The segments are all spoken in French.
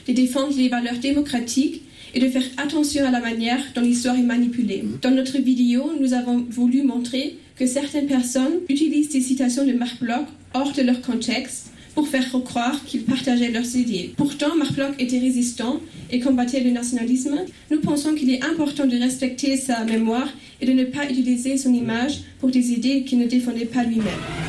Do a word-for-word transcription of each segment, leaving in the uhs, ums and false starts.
de défendre les valeurs démocratiques et de faire attention à la manière dont l'histoire est manipulée. Dans notre vidéo, nous avons voulu montrer que certaines personnes utilisent des citations de Marc Bloch hors de leur contexte pour faire croire qu'ils partageaient leurs idées. Pourtant, Marc Bloch était résistant et combattait le nationalisme. Nous pensons qu'il est important de respecter sa mémoire et de ne pas utiliser son image pour des idées qu'il ne défendait pas lui-même.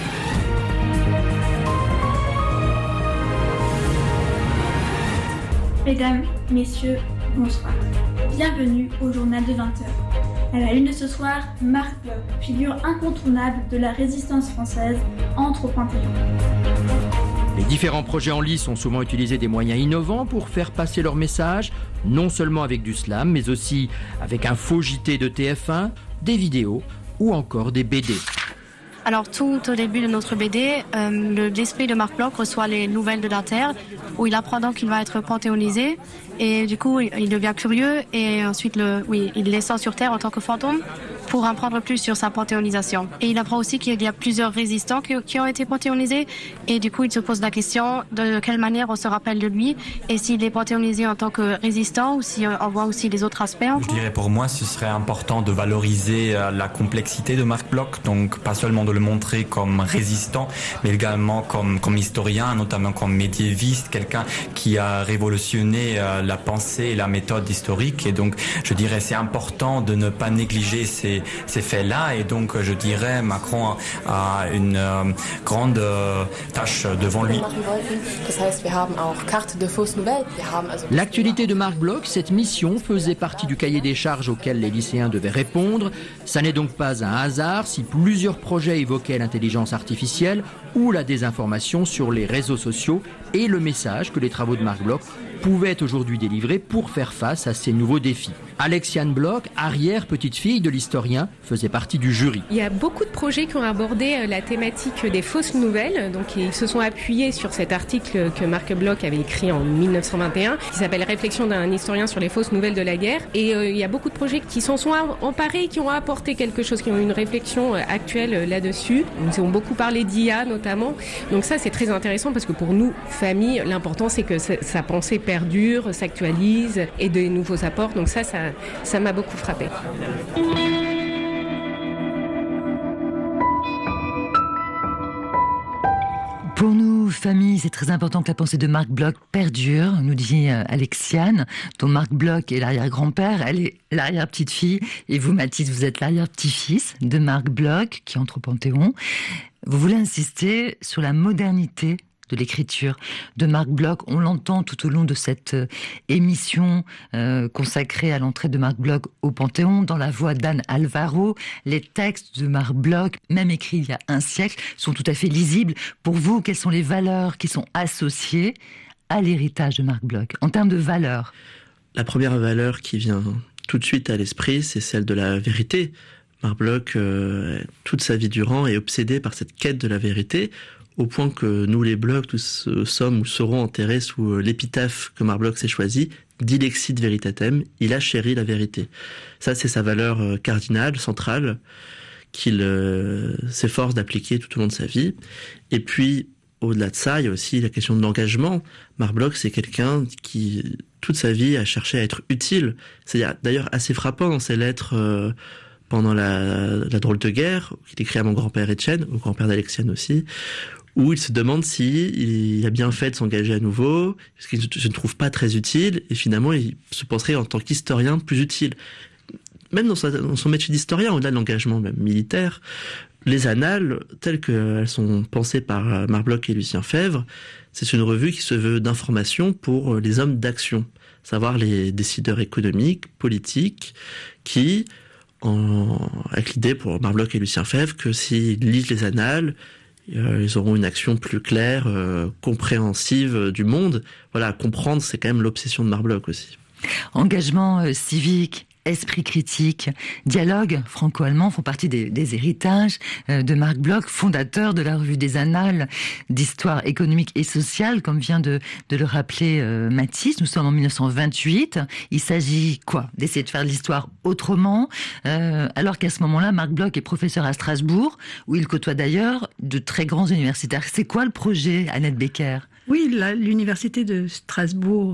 Mesdames, Messieurs, bonsoir. Bienvenue au journal de vingt heures. À la une de ce soir, Marc Bloch, figure incontournable de la résistance française, entre au Panthéon. Les différents projets en lice ont souvent utilisé des moyens innovants pour faire passer leur message, non seulement avec du slam, mais aussi avec un faux J T de T F un, des vidéos ou encore des B D. Alors tout au début de notre B D, euh, le l'esprit de Marc Bloch reçoit les nouvelles de la Terre, où il apprend donc qu'il va être panthéonisé, et du coup il devient curieux, et ensuite le, oui, il descend sur Terre en tant que fantôme pour apprendre plus sur sa panthéonisation. Et il apprend aussi qu'il y a plusieurs résistants qui, qui ont été panthéonisés, et du coup il se pose la question de quelle manière on se rappelle de lui, et s'il est panthéonisé en tant que résistant, ou si on voit aussi les autres aspects. Je dirais pour moi ce serait important de valoriser la complexité de Marc Bloch, donc pas seulement de le montrer comme résistant, mais également comme, comme historien, notamment comme médiéviste, quelqu'un qui a révolutionné euh, la pensée et la méthode historique. Et donc, je dirais, c'est important de ne pas négliger ces, ces faits-là. Et donc, je dirais, Macron a une euh, grande euh, tâche devant lui. L'actualité de Marc Bloch, cette mission faisait partie du cahier des charges auquel les lycéens devaient répondre. Ça n'est donc pas un hasard si plusieurs projets évoquaient l'intelligence artificielle ou la désinformation sur les réseaux sociaux et le message que les travaux de Marc Bloch pouvaient aujourd'hui délivrer pour faire face à ces nouveaux défis. Alexiane Bloch, arrière-petite-fille de l'historien, faisait partie du jury. Il y a beaucoup de projets qui ont abordé la thématique des fausses nouvelles. Donc, ils se sont appuyés sur cet article que Marc Bloch avait écrit en dix-neuf cent vingt et un, qui s'appelle « Réflexion d'un historien sur les fausses nouvelles de la guerre ». Et euh, il y a beaucoup de projets qui s'en sont emparés, qui ont apporté quelque chose, qui ont une réflexion actuelle là-dessus. Ils ont beaucoup parlé d'I A notamment. Donc ça, c'est très intéressant parce que pour nous, famille, l'important, c'est que sa pensée perdure, s'actualise et de nouveaux apports. Donc ça, ça Ça m'a beaucoup frappé. Pour nous, famille, c'est très important que la pensée de Marc Bloch perdure, nous dit Alexiane, dont Marc Bloch est l'arrière-grand-père, elle est l'arrière-petite-fille, et vous, Mathilde, vous êtes l'arrière-petit-fils de Marc Bloch, qui entre au Panthéon. Vous voulez insister sur la modernité de l'écriture de Marc Bloch. On l'entend tout au long de cette euh, émission euh, consacrée à l'entrée de Marc Bloch au Panthéon, dans la voix d'Anne Alvaro. Les textes de Marc Bloch, même écrits il y a un siècle, sont tout à fait lisibles. Pour vous, quelles sont les valeurs qui sont associées à l'héritage de Marc Bloch, en termes de valeurs? La première valeur qui vient tout de suite à l'esprit, c'est celle de la vérité. Marc Bloch, euh, toute sa vie durant, est obsédé par cette quête de la vérité, au point que nous, les Bloch, tous euh, sommes ou serons enterrés sous euh, l'épitaphe que Marc Bloch s'est choisi, Dilexit Veritatem, il a chéri la vérité. Ça, c'est sa valeur euh, cardinale, centrale, qu'il euh, s'efforce d'appliquer tout au long de sa vie. Et puis, au-delà de ça, il y a aussi la question de l'engagement. Marc Bloch, c'est quelqu'un qui, toute sa vie, a cherché à être utile. C'est d'ailleurs assez frappant dans ses lettres euh, pendant la, la drôle de guerre, qu'il écrit à mon grand-père Étienne, au grand-père d'Alexiane aussi, où il se demande si il a bien fait de s'engager à nouveau, parce qu'il se trouve pas très utile, et finalement il se penserait en tant qu'historien plus utile. Même dans, sa, dans son métier d'historien, au-delà de l'engagement même militaire, les annales, telles qu'elles sont pensées par Marc Bloch et Lucien Febvre, c'est une revue qui se veut d'information pour les hommes d'action, savoir les décideurs économiques, politiques, qui, en, avec l'idée pour Marc Bloch et Lucien Febvre, que s'ils lisent les annales, Euh, ils auront une action plus claire, euh, compréhensive du monde. Voilà, comprendre, c'est quand même l'obsession de Marc Bloch aussi. Engagement euh, civique, esprit critique, dialogue franco-allemand font partie des, des héritages euh, de Marc Bloch, fondateur de la revue des Annales d'histoire économique et sociale, comme vient de, de le rappeler euh, Mathis. Nous sommes en dix-neuf cent vingt-huit. Il s'agit quoi? D'essayer de faire de l'histoire autrement, euh, alors qu'à ce moment-là, Marc Bloch est professeur à Strasbourg, où il côtoie d'ailleurs de très grands universitaires. C'est quoi le projet, Annette Becker? Oui, la, l'université de Strasbourg